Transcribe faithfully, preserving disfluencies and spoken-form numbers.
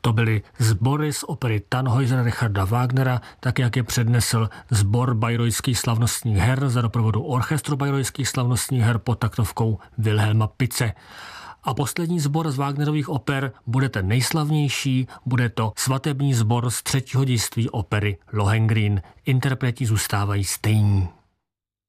To byly sbory z opery Tannhäuser Richarda Wagnera, tak jak je přednesl sbor Bayreuthských slavnostních her za doprovodu orchestru Bayreuthských slavnostních her pod taktovkou Wilhelma Pitze. A poslední sbor z Wagnerových oper bude ten nejslavnější, bude to svatební sbor z třetího dějství opery Lohengrin. Interpreti zůstávají stejní.